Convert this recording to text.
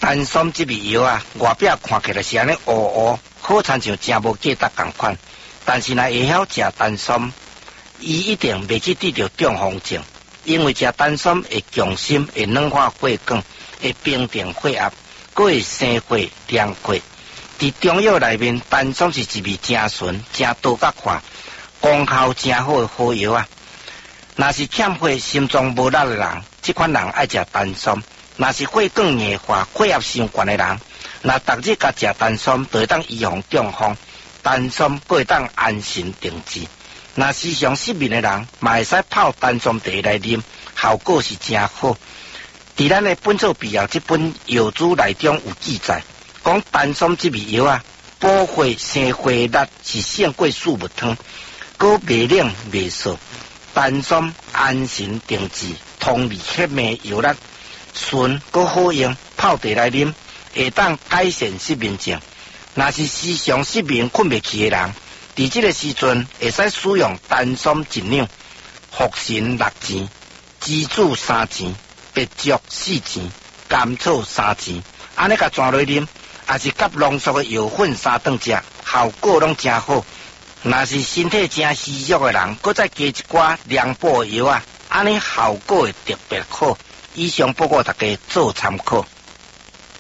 丹参这味药啊，外表看起来是安尼乌乌，好亲像真无价值同款。但是若会晓食丹参，伊一定袂去得到中风症，因为食丹参会强心，会软化血管，会平定血压，佫会生血凉血。伫中药内面，丹参是一味真纯、真多角化、功效真好的好药啊！若是欠血、心脏无力的人，这款人爱食丹参；若是血管硬化、血压伤悬的人，若逐日甲食丹参，就会当预防中风。丹参佫会当安神定志。若时常失眠的人，嘛会使泡丹参茶来啉，效果是真好。伫咱的《本草必要》这本药书内中有记载，讲丹参这味药啊，补血生血力是胜过四物汤，佫袂冷袂涩。丹参安神定志，通利血脉药力，纯佫好用，泡茶来啉，会当改善失眠症。若是时常失眠困袂去的人，伫这个时阵会使使用丹参一两，茯神6钱，栀子3钱，白术4钱，甘草3钱，安尼甲转落啉，也是甲浓缩的药粉3顿食，效果拢真好。若是身体真虚弱的人，搁再加一寡凉补药啊，安尼效果会特别好。以上报告大家做参考。